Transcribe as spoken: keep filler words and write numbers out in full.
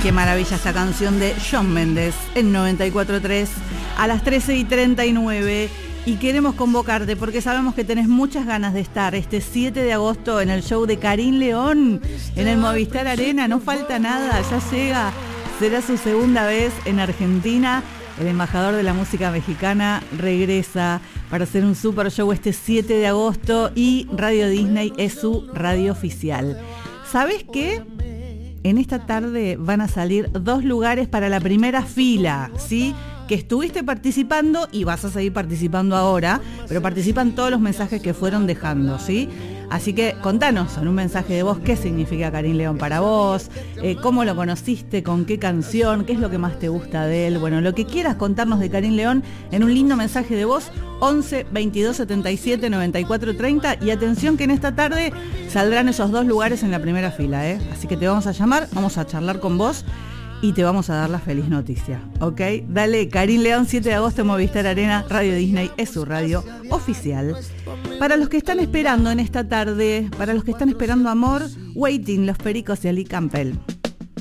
Qué maravilla esta canción de Shawn Mendes en noventa y cuatro punto tres a las trece y treinta y nueve. Y queremos convocarte porque sabemos que tenés muchas ganas de estar este siete de agosto en el show de Karin León en el Movistar Arena. No falta nada, ya llega. Será su segunda vez en Argentina. El embajador de la música mexicana regresa para hacer un super show este siete de agosto y Radio Disney es su radio oficial. ¿Sabés qué? En esta tarde van a salir dos lugares para la primera fila, ¿sí? Que estuviste participando y vas a seguir participando ahora, pero participan todos los mensajes que fueron dejando, ¿sí? Así que contanos en un mensaje de voz qué significa Karin León para vos, eh, cómo lo conociste, con qué canción, qué es lo que más te gusta de él. Bueno, lo que quieras contarnos de Karin León en un lindo mensaje de voz, once, veintidós, setenta y siete, noventa y cuatro, treinta. Y atención que en esta tarde saldrán esos dos lugares en la primera fila, ¿eh? Así que te vamos a llamar, vamos a charlar con vos y te vamos a dar la feliz noticia, ¿ok? Dale, Karin León, siete de agosto en Movistar Arena, Radio Disney, es su radio oficial. Para los que están esperando en esta tarde, para los que están esperando amor, Waiting, Los Pericos y Ali Campbell.